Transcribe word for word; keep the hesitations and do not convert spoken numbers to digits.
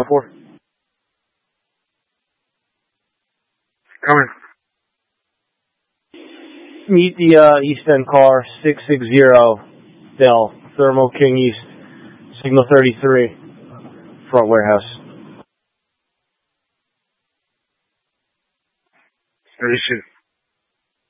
for? Coming. Meet the uh, East End car, six six zero, Dell, Thermo King East, signal thirty-three, front warehouse. thirty-two.